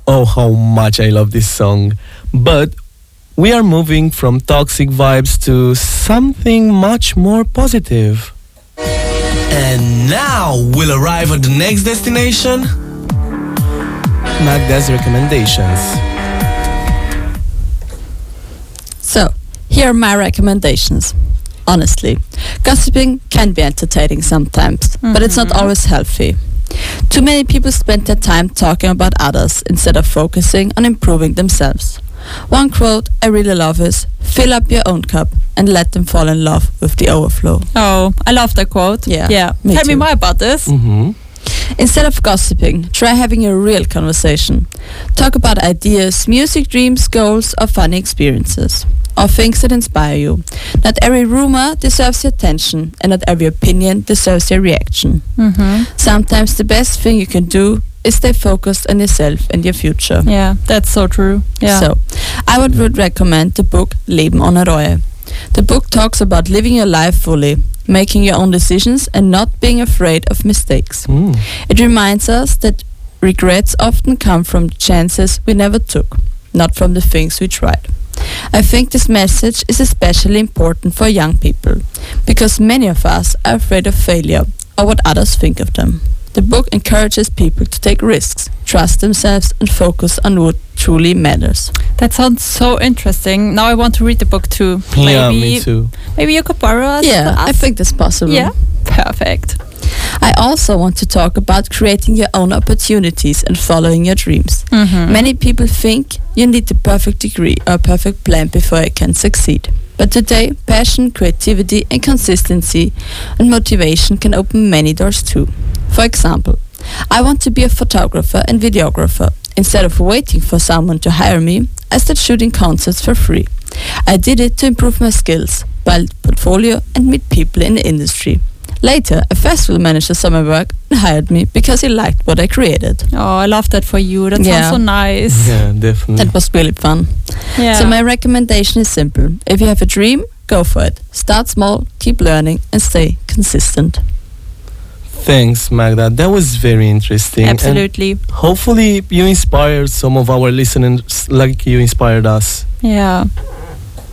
Oh, how much I love this song. But we are moving from toxic vibes to something much more positive. And now we'll arrive at the next destination. Magda's recommendations. So, here are my recommendations. Honestly, gossiping can be entertaining sometimes, but it's not always healthy. Too many people spend their time talking about others instead of focusing on improving themselves. One quote I really love is, "Fill up your own cup and let them fall in love with the overflow." Oh, I love that quote. Yeah, Tell me more about this. Instead of gossiping, try having a real conversation. Talk about ideas, music, dreams, goals, or funny experiences, or things that inspire you. Not every rumor deserves your attention, and not every opinion deserves your reaction. Sometimes the best thing you can do is stay focused on yourself and your future. Yeah, that's so true. Yeah. So, I would recommend the book Leben ohne Reue. The book talks about living your life fully, making your own decisions and not being afraid of mistakes. It reminds us that regrets often come from chances we never took, not from the things we tried. I think this message is especially important for young people, because many of us are afraid of failure or what others think of them. The book encourages people to take risks, trust themselves, and focus on what truly matters. That sounds so interesting. Now I want to read the book too. Yeah, me too. Maybe you could borrow us. Yeah, I think that's possible. Yeah, perfect. I also want to talk about creating your own opportunities and following your dreams. Many people think you need the perfect degree or perfect plan before you can succeed. But today, passion, creativity, and consistency and motivation can open many doors too. For example, I want to be a photographer and videographer. Instead of waiting for someone to hire me, I started shooting concerts for free. I did it to improve my skills, build portfolio, and meet people in the industry. Later, a festival manager saw my work and hired me because he liked what I created. Oh, I love that for you. That sounds so nice. Yeah, definitely. That was really fun. Yeah. So my recommendation is simple. If you have a dream, go for it. Start small, keep learning, and stay consistent. Thanks, Magda. That was very interesting. Absolutely. And hopefully you inspired some of our listeners like you inspired us. Yeah.